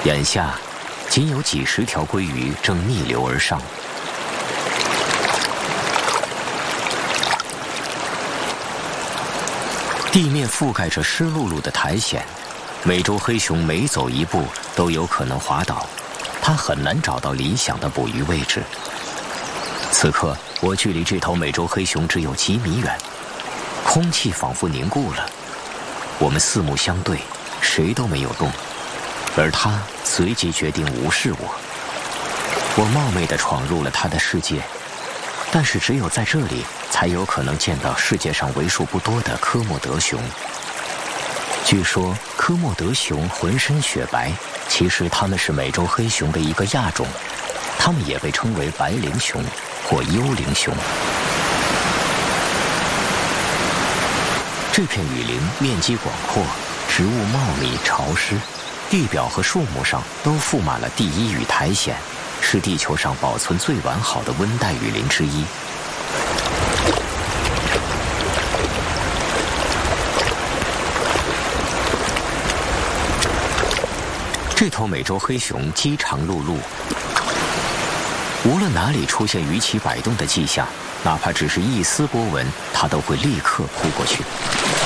眼下，仅有几十条鲑鱼正逆流而上。地面覆盖着湿漉漉的苔藓，美洲黑熊每走一步都有可能滑倒，它很难找到理想的捕鱼位置。此刻，我距离这头美洲黑熊只有几米远，空气仿佛凝固了。我们四目相对，谁都没有动，而它随即决定无视我。我冒昧地闯入了它的世界，但是只有在这里才有可能见到世界上为数不多的科莫德熊。据说科莫德熊浑身雪白，其实它们是美洲黑熊的一个亚种，它们也被称为白灵熊或幽灵熊。这片雨林面积广阔，植物茂密潮湿，地表和树木上都覆满了地衣与苔藓，是地球上保存最完好的温带雨林之一。这头美洲黑熊饥肠辘辘，无论哪里出现鱼鳍摆动的迹象，哪怕只是一丝波纹，它都会立刻扑过去。